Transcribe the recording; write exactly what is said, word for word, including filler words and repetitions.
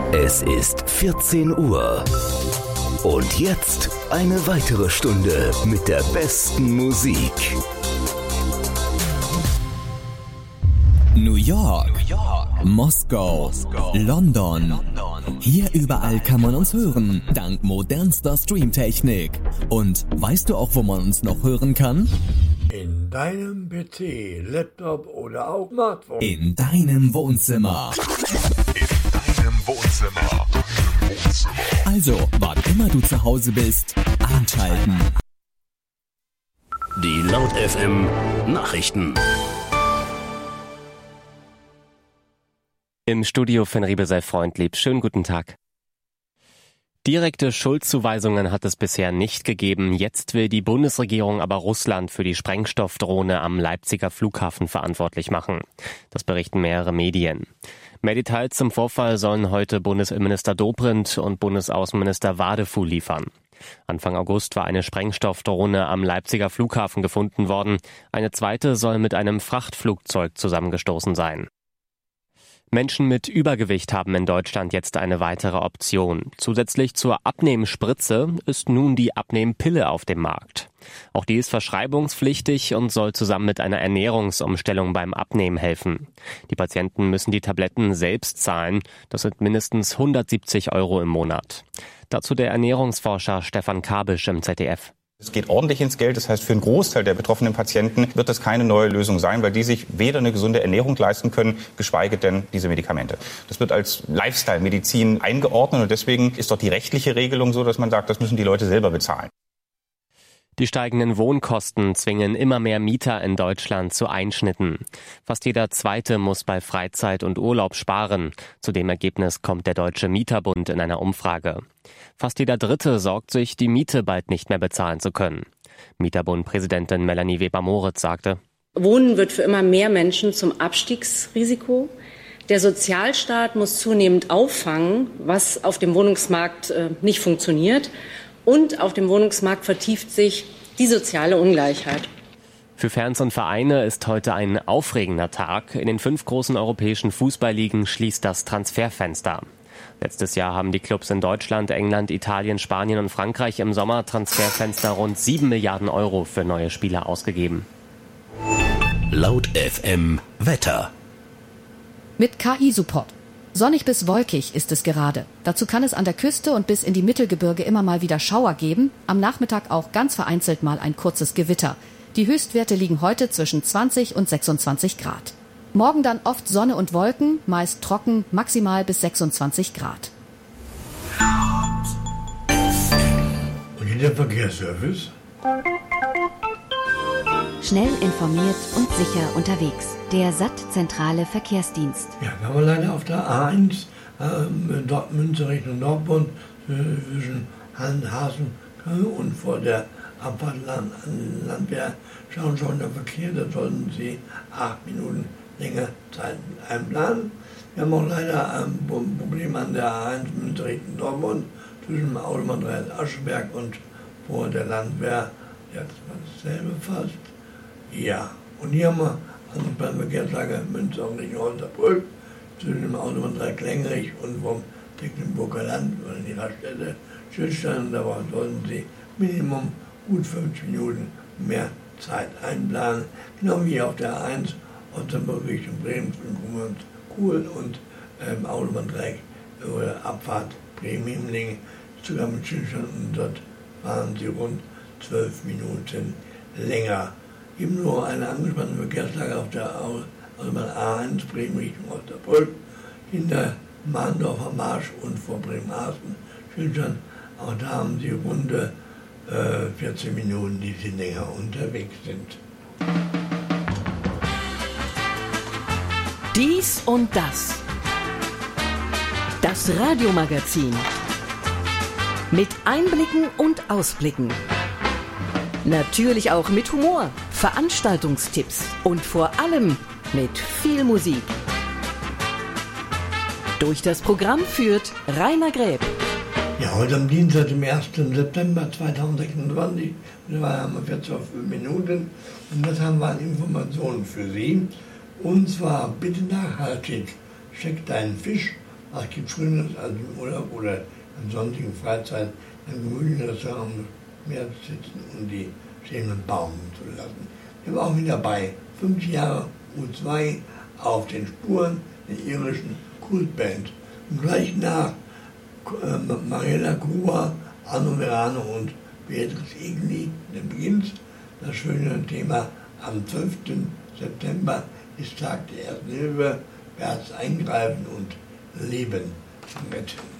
Es ist vierzehn Uhr. Und jetzt eine weitere Stunde mit der besten Musik. New York, New York. Moskau, Moskau. London. London. Hier überall kann man uns hören, dank modernster Streamtechnik. Und weißt du auch, wo man uns noch hören kann? In deinem P C, Laptop oder auch Smartphone. In deinem Wohnzimmer. In deinem Wohnzimmer. Also, wann immer du zu Hause bist, einschalten. Die Laut F M Nachrichten. Im Studio Finn Riebe sei freundlieb. Schönen guten Tag. Direkte Schuldzuweisungen hat es bisher nicht gegeben. Jetzt will die Bundesregierung aber Russland für die Sprengstoffdrohne am Leipziger Flughafen verantwortlich machen. Das berichten mehrere Medien. Mehr Details zum Vorfall sollen heute Bundesinnenminister Dobrindt und Bundesaußenminister Wadefuhl liefern. Anfang August war eine Sprengstoffdrohne am Leipziger Flughafen gefunden worden. Eine zweite soll mit einem Frachtflugzeug zusammengestoßen sein. Menschen mit Übergewicht haben in Deutschland jetzt eine weitere Option. Zusätzlich zur Abnehmspritze ist nun die Abnehmpille auf dem Markt. Auch die ist verschreibungspflichtig und soll zusammen mit einer Ernährungsumstellung beim Abnehmen helfen. Die Patienten müssen die Tabletten selbst zahlen. Das sind mindestens hundertsiebzig Euro im Monat. Dazu der Ernährungsforscher Stefan Kabisch im Z D F. Es geht ordentlich ins Geld. Das heißt, für einen Großteil der betroffenen Patienten wird das keine neue Lösung sein, weil die sich weder eine gesunde Ernährung leisten können, geschweige denn diese Medikamente. Das wird als Lifestyle-Medizin eingeordnet und deswegen ist doch die rechtliche Regelung so, dass man sagt, das müssen die Leute selber bezahlen. Die steigenden Wohnkosten zwingen immer mehr Mieter in Deutschland zu Einschnitten. Fast jeder Zweite muss bei Freizeit und Urlaub sparen. Zu dem Ergebnis kommt der Deutsche Mieterbund in einer Umfrage. Fast jeder Dritte sorgt sich, die Miete bald nicht mehr bezahlen zu können. Mieterbund-Präsidentin Melanie Weber-Moritz sagte: Wohnen wird für immer mehr Menschen zum Abstiegsrisiko. Der Sozialstaat muss zunehmend auffangen, was auf dem Wohnungsmarkt äh, nicht funktioniert. Und auf dem Wohnungsmarkt vertieft sich die soziale Ungleichheit. Für Fans und Vereine ist heute ein aufregender Tag. In den fünf großen europäischen Fußballligen schließt das Transferfenster. Letztes Jahr haben die Clubs in Deutschland, England, Italien, Spanien und Frankreich im Sommertransferfenster rund sieben Milliarden Euro für neue Spieler ausgegeben. Laut F M Wetter. Mit K I-Support. Sonnig bis wolkig ist es gerade. Dazu kann es an der Küste und bis in die Mittelgebirge immer mal wieder Schauer geben. Am Nachmittag auch ganz vereinzelt mal ein kurzes Gewitter. Die Höchstwerte liegen heute zwischen zwanzig und sechsundzwanzig Grad. Morgen dann oft Sonne und Wolken, meist trocken, maximal bis sechsundzwanzig Grad. Und hier der Verkehrsservice. Schnell informiert und sicher unterwegs. Der S A T-zentrale Verkehrsdienst. Ja, da haben wir leider auf der A eins, äh, Dortmund Richtung Dortmund, zwischen Hasen und vor der Abfahrt Land, Landwehr schauen schon der Verkehr, da sollten Sie acht Minuten länger Zeit einplanen. Wir haben auch leider ein Problem an der A eins Münster Richtung Dortmund, zwischen dem Autobahn Ascheberg und vor der Landwehr. Ja, das war dasselbe fast. Ja, und hier haben wir an der Verkehrslage Münster Richtung Holsterbrück, zwischen dem Autobahn Klengrich und vom Tecklenburger Land oder die Raststätte Schildstein. Da sollten Sie Minimum gut fünfzig Minuten mehr Zeit einplanen. Genau wie auf der A eins Osnabrück Richtung Bremen zwischen Kuhlen und ähm, Autobahndreieck oder Abfahrt Bremen-Himmelingen. Sogar mit Schildstein und dort fahren Sie rund zwölf Minuten länger. Ebenso eine angespannte Verkehrslage auf der Autobahn A eins Bremen Richtung Osnabrück, hinter Mahndorfer Marsch und vor Bremerhaven, Schildern. Auch da haben Sie runde äh, vierzehn Minuten, die Sie länger unterwegs sind. Dies und das. Das Radiomagazin. Mit Einblicken und Ausblicken. Natürlich auch mit Humor, Veranstaltungstipps und vor allem mit viel Musik. Durch das Programm führt Rainer Gräb. Ja, heute am Dienstag, dem ersten September zweitausendsechsundzwanzig, wir haben vierzig auf fünf Minuten und das haben wir an Informationen für Sie. Und zwar bitte nachhaltig, check deinen Fisch Ach, es gibt Schöneres als im Urlaub oder an sonstigen Freizeit ein gemütliches Restaurant am Meer zu sitzen und die stehenden Baum zu lassen. Ich war auch mit dabei. fünfzig Jahre U zwei auf den Spuren der irischen Kultband. Und gleich nach äh, Mariella Gruber, Arno Verano und Beatrice Egli, der beginnt das schöne Thema am zwölften September ist Tag der Ersten Hilfe, Herz eingreifen und Leben retten.